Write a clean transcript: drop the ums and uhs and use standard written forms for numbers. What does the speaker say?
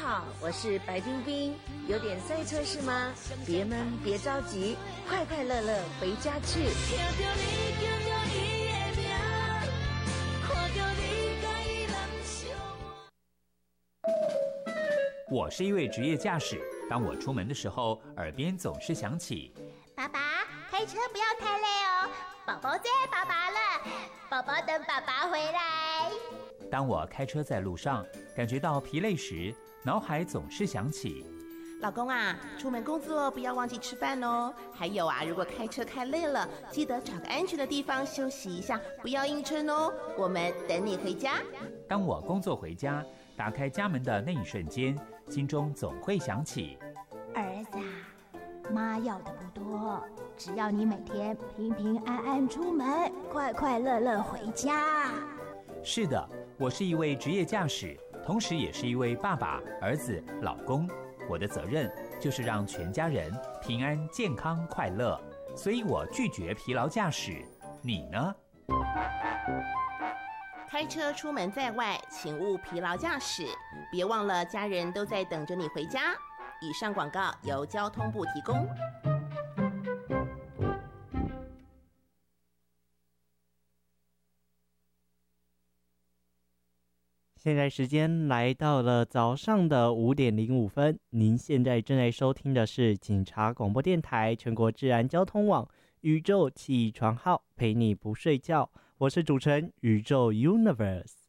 好，我是白冰冰。有点塞车是吗？别闷，别着急，快快乐乐回家去。听到你叫着伊的名，看到你甲伊人相爱。我是一位职业驾驶，当我出门的时候，耳边总是响起： 爸爸，开车不要太累哦，宝宝最爱爸爸了，宝宝等爸爸回来。 当我开车在路上，感觉到疲累时，脑海总是想起： 老公啊，出门工作不要忘记吃饭哦。还有啊，如果开车开累了，记得找个安全的地方休息一下，不要硬撑哦。我们等你回家。 当我工作回家，打开家门的那一瞬间，心中总会想起： 儿子啊，妈要的不多，只要你每天平平安安出门，快快乐乐回家。 是的，我是一位职业驾驶，同时也是一位爸爸、儿子、老公。我的责任就是让全家人平安、健康、快乐，所以我拒绝疲劳驾驶。你呢？ 开车出门在外，请勿疲劳驾驶，别忘了家人都在等着你回家。以上广告由交通部提供。 现在时间来到了早上的5:05，您现在正在收听的是警察广播电台全国治安交通网宇宙起床号，陪你不睡觉，我是主持人宇宙 Universe。